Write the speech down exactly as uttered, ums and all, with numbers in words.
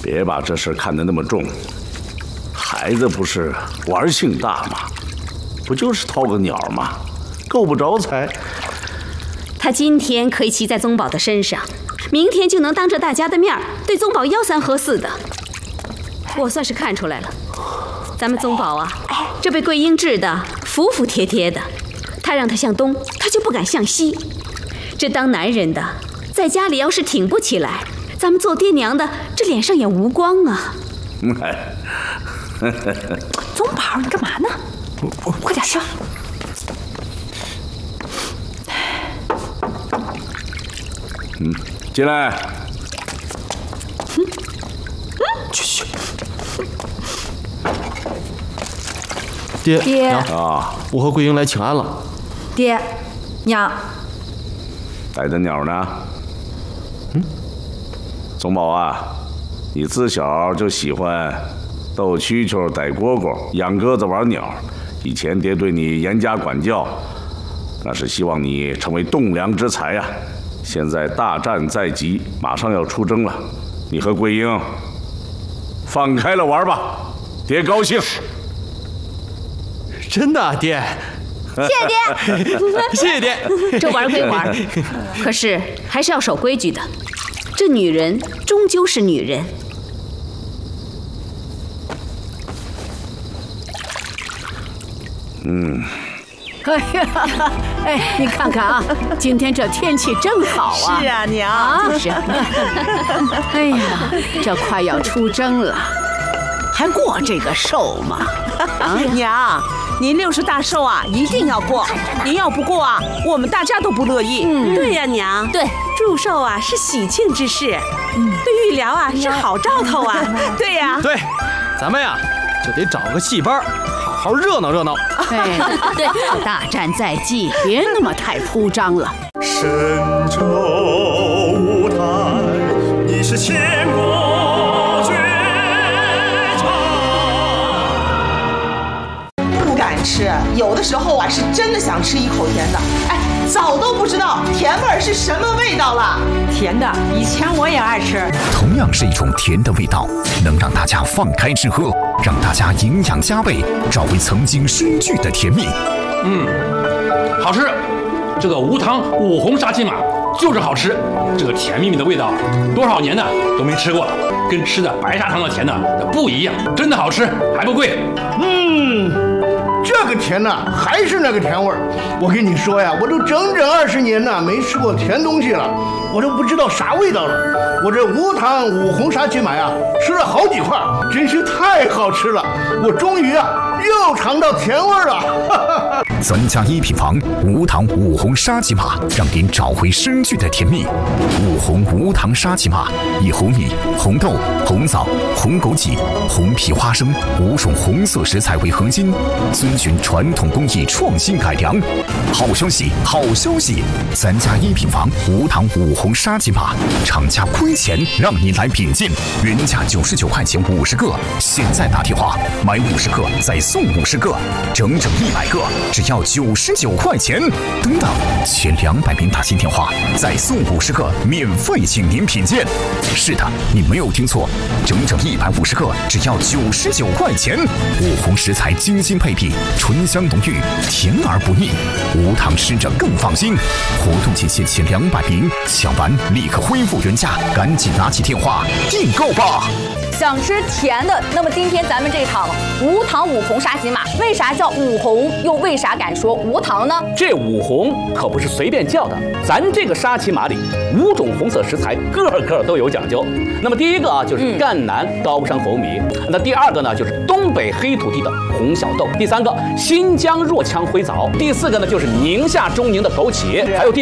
别把这事看得那么重。孩子不是玩性大吗？不就是掏个鸟吗？够不着财。 他今天可以骑在宗保的身上，明天就能当着大家的面对宗保吆三喝四的。我算是看出来了，咱们宗保啊，这被桂英治的服服帖帖的。他让他向东，他就不敢向西。这当男人的，在家里要是挺不起来，咱们做爹娘的这脸上也无光啊。 宗保，你干嘛呢？快点说。 嗯，进来。 嗯，去去。 爹爹娘啊， 我和桂英来请安了。 爹，娘。 带的鸟呢？ 嗯， 宗保啊，你自小就喜欢逗蛐蛐、逮蝈蝈、养鸽子、玩鸟。以前爹对你严加管教，那是希望你成为栋梁之才呀。现在大战在即，马上要出征了，你和桂英放开了玩吧，爹高兴。 真的啊，爹。 谢谢爹， 谢谢爹。 这玩归玩，可是还是要守规矩的。这女人终究是女人。 嗯。 哎呀，哎，你看看啊，今天这天气正好啊。 是啊，娘。 啊，就是。哎呀，这快要出征了，还过这个寿吗？ 啊，娘，您六十大寿啊，一定要过。您要不过啊，我们大家都不乐意。 嗯， 对呀，娘。 对， 祝寿啊是喜庆之事，嗯，对育疗啊是好兆头啊。对呀。 对，咱们呀就得找个戏班。好好热闹热闹。 哎，对，大战在即，别那么太铺张了。 神州舞台，你是千国绝唱。 不敢吃，有的时候啊是真的想吃一口甜的。哎，早都不知道甜味儿是什么味道了。 甜的，以前我也爱吃。 同样是一种甜的味道，能让大家放开吃喝。让大家营养加倍，找回曾经深聚的甜蜜。 嗯，好吃。这个无糖五红沙琪玛就是好吃，这个甜蜜蜜的味道，多少年呢都没吃过了，跟吃的白砂糖的甜呢不一样，真的好吃，还不贵。 嗯，这个甜呢还是那个甜味儿。我跟你说呀，我都整整二十年呢没吃过甜东西了，我都不知道啥味道了。我这无糖五红沙琪玛呀，吃了好几块，真是太好吃了！我终于啊又尝到甜味了。 咱家一品房无糖五红沙琪玛，让您找回深聚的甜蜜。五红无糖沙琪玛，以红米、红豆、红枣、红枸杞、红皮花生五种红色食材为核心，遵循传统工艺创新改良。好消息，好消息！咱家一品房无糖五红沙琪玛，厂家亏钱让您来品鉴，原价九十九块钱五十个，现在打电话买五十个再送五十个，整整一百个，只要九十九块钱。等等，前两百名打进电话再送五十个，免费请您品鉴。是的，你没有听错，整整一百五十个，只要九十九块钱。五红食材精心配比，醇香浓郁，甜而不腻，无糖吃着更放心。活动仅限前两百名，抢完立刻恢复原价，赶紧拿起电话订购吧。 想吃甜的，那么今天咱们这场无糖五红沙琪玛，为啥叫五红，又为啥敢说无糖呢？ 这五红可不是随便叫的，咱这个沙琪玛里五种红色食材个个都有讲究。那么第一个啊就是赣南高山红米，嗯、那第二个呢就是东北黑土地的红小豆，第三个新疆若羌灰枣，第四个呢就是宁夏中宁的枸杞，还有第